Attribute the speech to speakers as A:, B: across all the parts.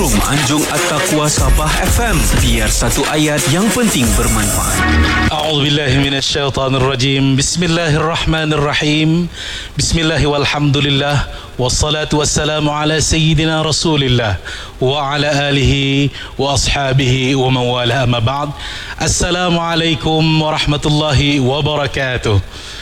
A: Jom anjung At-Taqwa Sabah FM, biar satu ayat yang penting bermanfaat.
B: A'udzubillahi minasyaitonirrajim. Bismillahirrahmanirrahim. Bismillah walhamdulillah wassalatu wassalamu ala sayyidina Rasulillah wa ala alihi wa ashabihi wa man wala, amma ba'd. Assalamualaikum warahmatullahi wabarakatuh.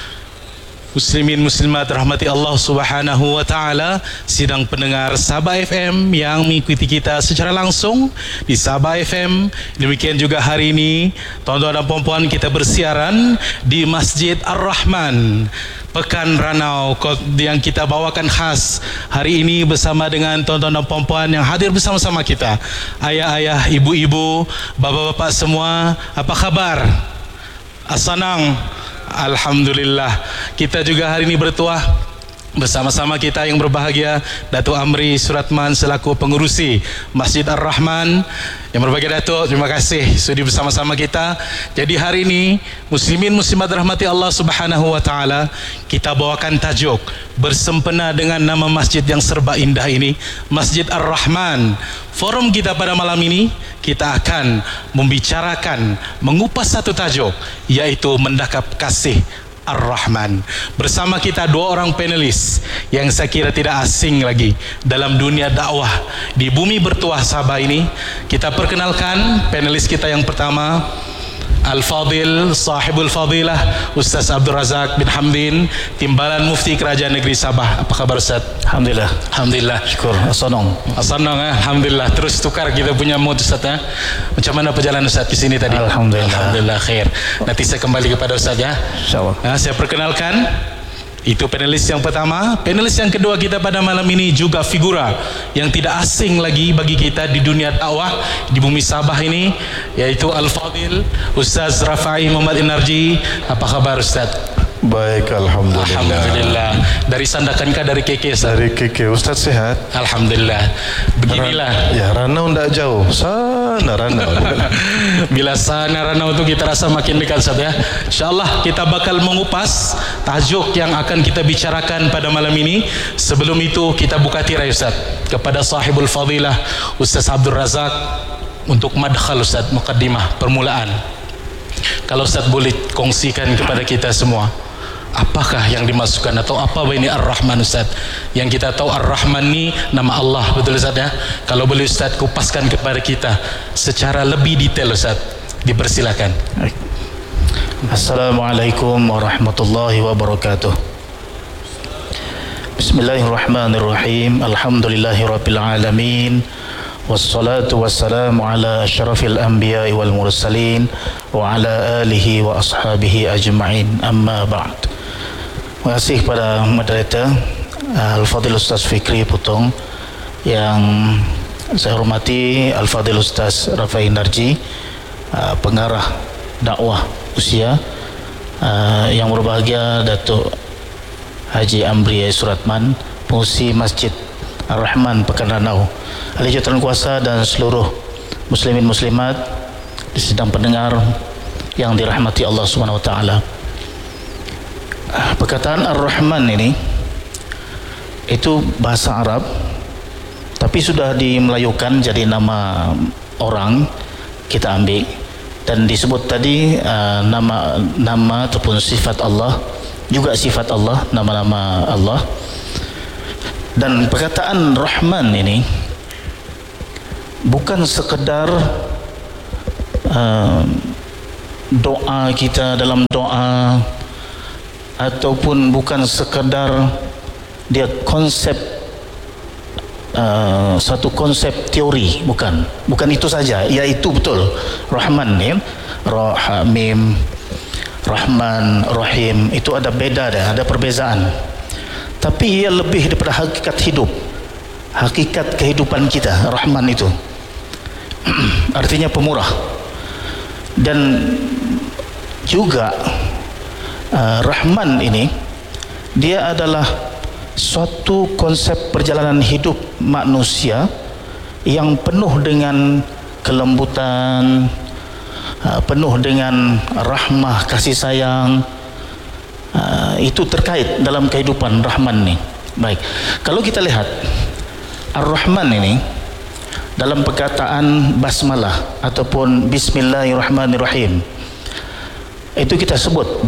B: Muslimin muslimat rahmati Allah Subhanahu wa taala, sidang pendengar Sabah FM yang mengikuti kita secara langsung di Sabah FM. Demikian juga hari ini tuan-tuan dan puan-puan, kita bersiaran di Masjid Ar-Rahman Pekan Ranau yang kita bawakan khas hari ini bersama dengan tuan-tuan dan puan-puan yang hadir bersama-sama kita. Ayah-ayah, ibu-ibu, bapa-bapa semua, apa khabar? Asanang. Alhamdulillah. Kita juga hari ini bertuah bersama-sama kita yang berbahagia Datuk Amri Suratman selaku pengurusi Masjid Ar-Rahman. Yang berbahagia Datuk, terima kasih sudi bersama-sama kita. Jadi hari ini muslimin muslimat rahmati Allah Subhanahu wa taala, kita bawakan tajuk bersempena dengan nama masjid yang serba indah ini, Masjid Ar-Rahman. Forum kita pada malam ini, kita akan membicarakan, mengupas satu tajuk, yaitu mendakap kasih Ar-Rahman. Bersama kita dua orang panelis yang saya kira tidak asing lagi dalam dunia dakwah di bumi bertuah Sabah ini. Kita perkenalkan panelis kita yang pertama, Al-Fadil, Sahibul Fadilah, Ustaz Abdul Razak bin Hamdin, Timbalan Mufti Kerajaan Negeri Sabah. Apa khabar Ustaz?
C: Alhamdulillah.
B: Alhamdulillah.
C: Syukur. Asanong.
B: Alhamdulillah. Terus tukar kita punya mood Ustaz ya. Macam mana perjalanan Ustaz di sini tadi?
C: Alhamdulillah.
B: Alhamdulillah khair. Nanti saya kembali kepada Ustaz ya.
C: InsyaAllah.
B: Saya perkenalkan, itu panelis yang pertama. Panelis yang kedua kita pada malam ini juga figura yang tidak asing lagi bagi kita di dunia dakwah di bumi Sabah ini, yaitu Al-Fadil Ustaz Rafai Muhammad Inarji. Apa khabar Ustaz?
D: Baik, Alhamdulillah.
B: Alhamdulillah. Dari Sandakankah dari KK Ustaz?
D: Dari KK. Ustaz sehat?
B: Alhamdulillah. Beginilah.
D: Ya, Ranau tidak jauh. Sana Ranau.
B: Bila sana Ranau itu kita rasa makin dekat Ustaz ya. InsyaAllah kita bakal mengupas tajuk yang akan kita bicarakan pada malam ini. Sebelum itu kita buka tirai Ustaz kepada Sahibul Fadilah Ustaz Abdul Razak untuk madkhal Ustaz, muqaddimah, permulaan. Kalau Ustaz boleh kongsikan kepada kita semua, apakah yang dimasukkan atau apa ini Ar-Rahman Ustaz? Yang kita tahu Ar-Rahman ni nama Allah, betul Ustaz ya? Kalau boleh Ustaz kupaskan kepada kita secara lebih detail Ustaz, dipersilakan.
C: Assalamualaikum warahmatullahi wabarakatuh. Bismillahirrahmanirrahim. Alhamdulillahirabbil alamin. Wassalatu wassalamu ala asyrafil anbiya'i wal mursalin wa ala alihi wa ashabihi ajma'in, amma ba'd. Terima kasih kepada moderator Al-Fadhil Ustaz Fikri Putong, yang saya hormati Al-Fadhil Ustaz Rafai Narji, pengarah dakwah usia, yang berbahagia Datuk Haji Amri Suratman, pengurusi Masjid Ar-Rahman Pekan Ranau, ahli jawatan kuasa, dan seluruh muslimin muslimat di sidang pendengar yang dirahmati Allah Subhanahu wa taala. Perkataan Ar-Rahman ini itu bahasa Arab, tapi sudah dimelayukan jadi nama orang, kita ambil dan disebut tadi nama ataupun sifat Allah, juga sifat Allah, nama-nama Allah. Dan perkataan Rahman ini bukan sekedar doa kita dalam doa, ataupun bukan sekedar dia konsep, satu konsep teori, bukan itu saja. Ya, itu betul Rahman ya, Ra, Mim, Rahman, Rahim, itu ada beda dan ada perbezaan. Tapi ia lebih daripada hakikat hidup, hakikat kehidupan kita. Rahman itu artinya pemurah. Dan juga Rahman ini, dia adalah suatu konsep perjalanan hidup manusia yang penuh dengan kelembutan, penuh dengan rahmah, kasih sayang. Itu terkait dalam kehidupan Rahman ni. Baik, kalau kita lihat Ar-Rahman ini, dalam perkataan basmalah ataupun bismillahirrahmanirrahim, itu kita sebut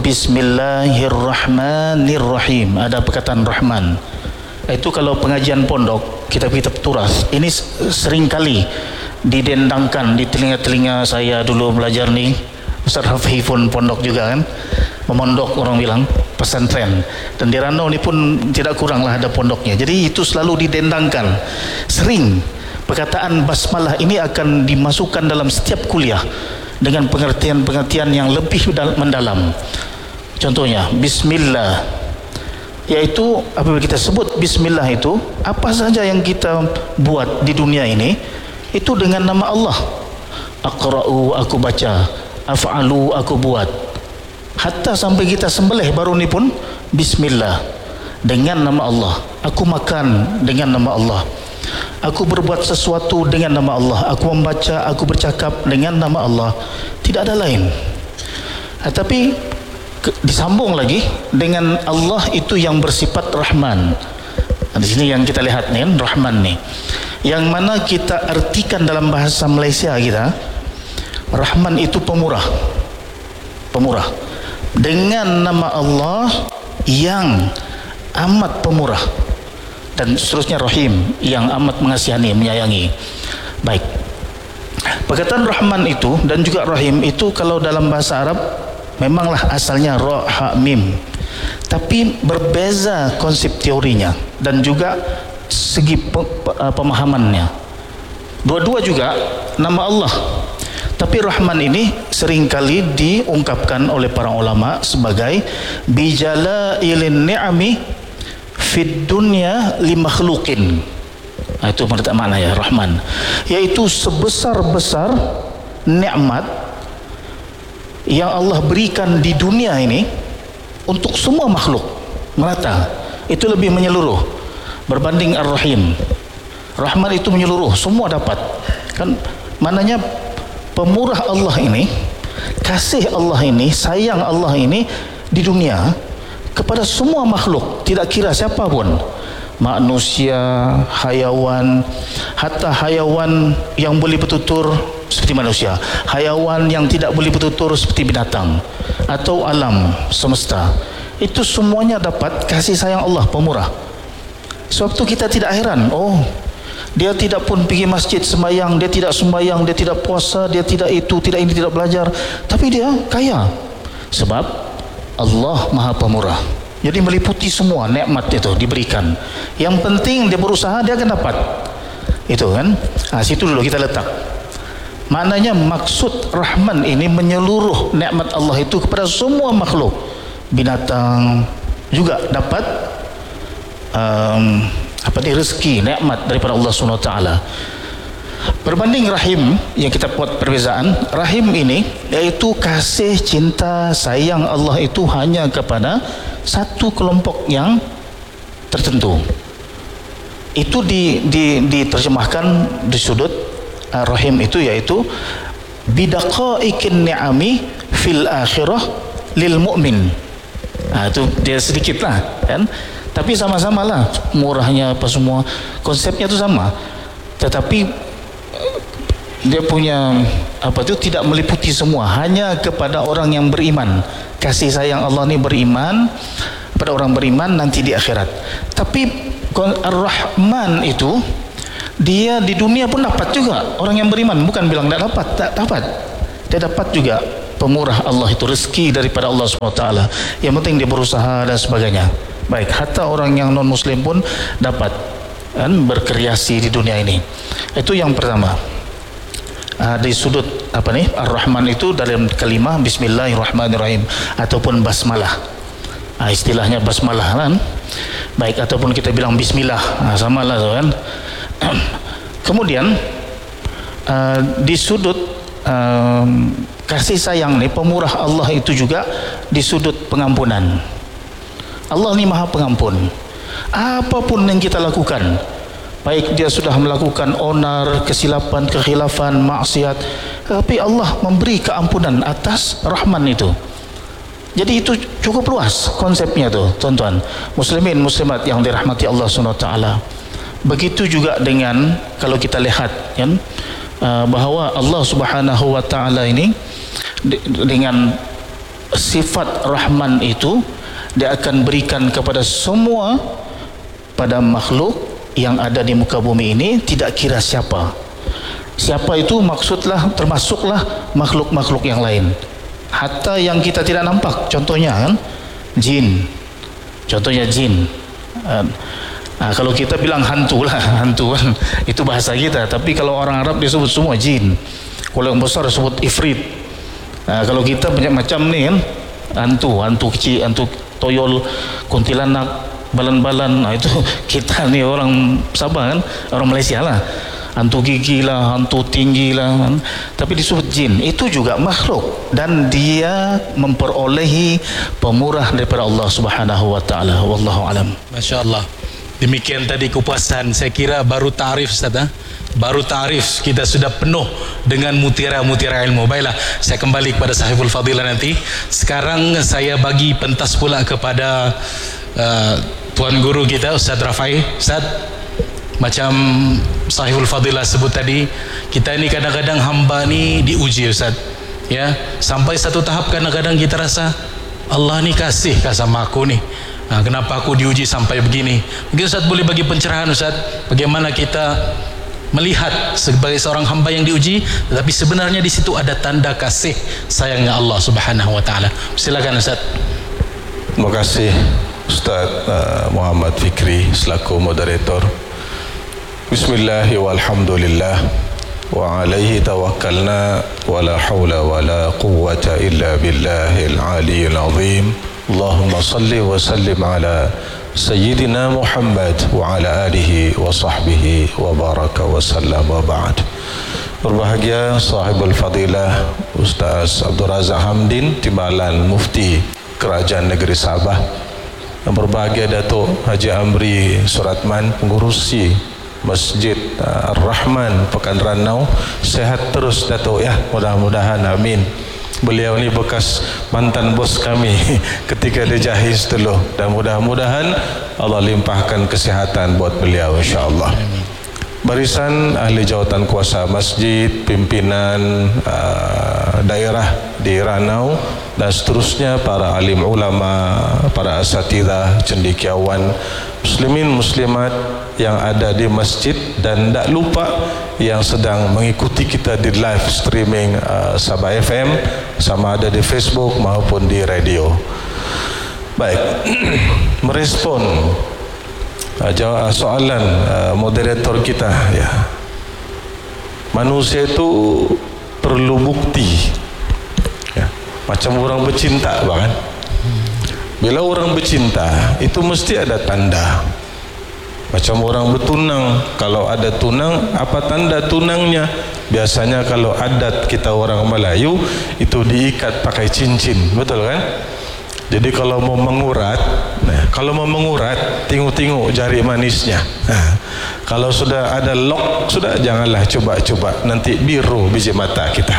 C: bismillahirrahmanirrahim, ada perkataan rahman. Itu kalau pengajian pondok, kita turas, ini seringkali didendangkan di telinga-telinga saya dulu belajar nih. Ustaz Hafiz pun pondok juga kan, memondok orang bilang, pesantren, dan di Ranau ni pun tidak kurang lah ada pondoknya. Jadi itu selalu didendangkan. Sering perkataan basmalah ini akan dimasukkan dalam setiap kuliah dengan pengertian-pengertian yang lebih mendalam. Contohnya bismillah, yaitu apabila kita sebut bismillah itu, apa saja yang kita buat di dunia ini itu dengan nama Allah. Aqra'u, aku baca, af'alu, aku buat, hatta sampai kita sembelih baru ni pun bismillah, dengan nama Allah. Aku makan dengan nama Allah, aku berbuat sesuatu dengan nama Allah, aku membaca, aku bercakap dengan nama Allah, tidak ada lain. Tapi disambung lagi dengan Allah itu yang bersifat Rahman. Di sini yang kita lihat nih, Rahman nih, yang mana kita artikan dalam bahasa Malaysia kita, Rahman itu pemurah. Pemurah. Dengan nama Allah yang amat pemurah, dan seterusnya Rahim, yang amat mengasihani, menyayangi. Baik, perkataan Rahman itu dan juga Rahim itu kalau dalam bahasa Arab memanglah asalnya Ra, Ha, Mim, tapi berbeza konsep teorinya dan juga segi pemahamannya. Dua-dua juga nama Allah, tapi Rahman ini seringkali diungkapkan oleh para ulama sebagai bijalailin ni'ami fid dunya li makhluqin. Itu makna ya Rahman, yaitu sebesar-besar nikmat yang Allah berikan di dunia ini untuk semua makhluk, merata. Itu lebih menyeluruh berbanding Ar-Rahim. Rahman itu menyeluruh, semua dapat. Kan maknanya pemurah Allah ini, kasih Allah ini, sayang Allah ini di dunia kepada semua makhluk, tidak kira siapa pun, manusia, hayawan, hatta hayawan yang boleh bertutur seperti manusia, hayawan yang tidak boleh bertutur seperti binatang, atau alam semesta, itu semuanya dapat kasih sayang Allah pemurah. Sebab itu kita tidak heran, oh dia tidak pun pergi masjid sembahyang, dia tidak sembahyang, dia tidak puasa, dia tidak itu, tidak ini, tidak belajar, tapi dia kaya. Sebab Allah Maha Pemurah. Jadi meliputi semua nikmat itu diberikan. Yang penting dia berusaha, dia akan dapat. Itu kan. Situ dulu kita letak. Maknanya maksud Rahman ini menyeluruh nikmat Allah itu kepada semua makhluk. Binatang juga dapat rezeki, nikmat daripada Allah SWT. Berbanding Rahim yang kita buat perbezaan, Rahim ini yaitu kasih, cinta, sayang Allah itu hanya kepada satu kelompok yang tertentu. Itu diterjemahkan di sudut Rahim itu yaitu bidaqaikin ni'ami fil akhirah lil mu'min. Itu dia sedikit lah kan, tapi sama-sama lah murahnya apa semua, konsepnya itu sama, tetapi dia punya apa itu tidak meliputi semua, hanya kepada orang yang beriman. Kasih sayang Allah ni beriman pada orang beriman nanti di akhirat. Tapi Ar-Rahman itu dia di dunia pun dapat juga, orang yang beriman, bukan bilang tak dapat, tak dapat, dia dapat juga pemurah Allah itu, rezeki daripada Allah SWT. Yang penting dia berusaha dan sebagainya. Baik, hatta orang yang non muslim pun dapat kan, berkreasi di dunia ini. Itu yang pertama. Di sudut apa nih Ar-Rahman itu dalam kalimah Bismillahirrahmanirrahim ataupun basmalah. Istilahnya basmalah kan. Baik, ataupun kita bilang bismillah, samalah kan. Kemudian di sudut kasih sayang nih, pemurah Allah itu juga di sudut pengampunan. Allah ni Maha Pengampun. Apapun yang kita lakukan, baik dia sudah melakukan onar, kesilapan, kekhilafan, maksiat, tapi Allah memberi keampunan atas Rahman itu. Jadi itu cukup luas konsepnya tuh, tuan-tuan muslimin muslimat yang dirahmati Allah SWT. Begitu juga dengan kalau kita lihat kan, bahawa Allah Subhanahu wa taala ini dengan sifat Rahman itu dia akan berikan kepada semua pada makhluk yang ada di muka bumi ini, tidak kira siapa itu, maksudlah termasuklah makhluk-makhluk yang lain, hatta yang kita tidak nampak. Contohnya kan jin, kalau kita bilang hantu kan itu bahasa kita, tapi kalau orang Arab dia sebut semua jin. Kalau yang besar sebut ifrit. Kalau kita banyak macam ni kan, hantu kecil, hantu toyol, kuntilanak, balan-balan. Itu kita ni orang Sabah kan, orang Malaysia lah, hantu gigi lah, hantu tinggi lah kan? Tapi disebut jin. Itu juga makhluk dan dia memperolehi pemurah daripada Allah Subhanahu wa taala. Wallahu alam.
B: Masya-Allah. Demikian tadi kupasan. Saya kira baru ta'rif Ustaz, baru ta'rif kita sudah penuh dengan mutiara-mutiara ilmu. Baiklah, saya kembali kepada sahibul fadilah nanti. Sekarang saya bagi pentas pula kepada tuan guru kita Ustaz Rafai. Ustaz, macam sahibul fadilah sebut tadi, kita ini kadang-kadang hamba ni diuji Ustaz, ya, sampai satu tahap kadang-kadang kita rasa Allah ni kasih sama aku ni, kenapa aku diuji sampai begini. Mungkin Ustaz boleh bagi pencerahan Ustaz, bagaimana kita melihat sebagai seorang hamba yang diuji, tetapi sebenarnya di situ ada tanda kasih sayangnya Allah Subhanahu wa taala. Silakan Ustaz.
D: Terima kasih Ustaz Muhammad Fikri selaku moderator. Bismillah walhamdulillah wa alaihi tawakkalna wa la hawla wa la quwwata illa billahil aliyyil azim. Allahumma salli wa sallim ala Sayyidina Muhammad wa ala alihi wa sahbihi wa baraka wa sallam wa ba'd. Berbahagia sahibul fadilah Ustaz Abdul Razak Hamdin, Timbalan Mufti Kerajaan Negeri Sabah. Berbahagia Datuk Haji Amri Suratman, pengurusi Masjid Ar-Rahman Pekan Ranau. Sehat terus Datuk ya, mudah-mudahan, amin. Beliau ni bekas mantan bos kami ketika dia Jahiz dulu, dan mudah-mudahan Allah limpahkan kesihatan buat beliau insya-Allah. Barisan ahli jawatan kuasa masjid, pimpinan daerah di Ranau dan seterusnya, para alim ulama, para asatidzah, cendekiawan, muslimin muslimat yang ada di masjid, dan tak lupa yang sedang mengikuti kita di live streaming Sabah FM, sama ada di Facebook maupun di radio. Baik, merespon jawab soalan moderator kita ya. Manusia itu perlu bukti ya. Macam orang bercinta bahkan. Bila orang bercinta itu mesti ada tanda. Macam orang bertunang, kalau ada tunang, apa tanda tunangnya? Biasanya kalau adat kita orang Melayu itu diikat pakai cincin, betul kan? Jadi kalau mau mengurat, tengok-tengok jari manisnya. Kalau sudah ada lock, sudah janganlah coba-coba, nanti biru biji mata kita.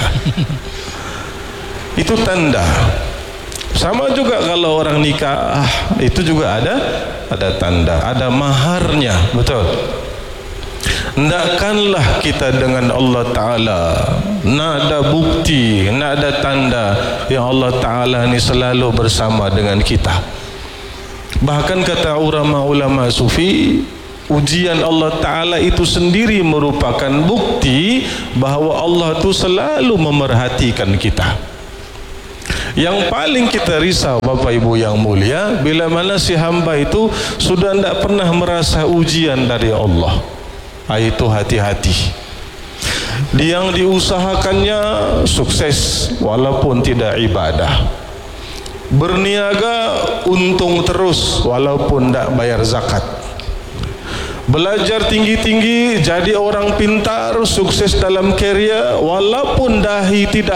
D: Itu tanda. Sama juga kalau orang nikah, itu juga ada tanda, ada maharnya, betul. Hendakkanlah kita dengan Allah Ta'ala nak ada bukti, nak ada tanda yang Allah Ta'ala ni selalu bersama dengan kita. Bahkan kata ulama-ulama sufi, ujian Allah Ta'ala itu sendiri merupakan bukti bahawa Allah itu selalu memerhatikan kita. Yang paling kita risau Bapak Ibu yang mulia, bila mana si hamba itu sudah tidak pernah merasa ujian dari Allah. Itu hati-hati. Yang diusahakannya sukses walaupun tidak ibadah, berniaga untung terus walaupun tidak bayar zakat, belajar tinggi-tinggi jadi orang pintar, sukses dalam kerja walaupun dahi tidak